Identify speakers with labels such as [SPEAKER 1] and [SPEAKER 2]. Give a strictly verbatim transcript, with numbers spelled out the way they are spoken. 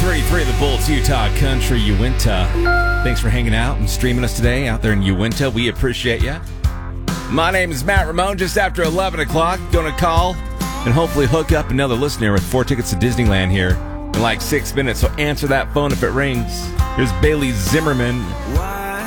[SPEAKER 1] thirty-three of the Bolts, Utah Country, Uinta. Thanks for hanging out and streaming us today out there in Uinta. We appreciate you. My name is Matt Ramone. Just after eleven o'clock, going to call and hopefully hook up another listener with four tickets to Disneyland here in like six minutes. So answer that phone if it rings. Here's Bailey Zimmerman.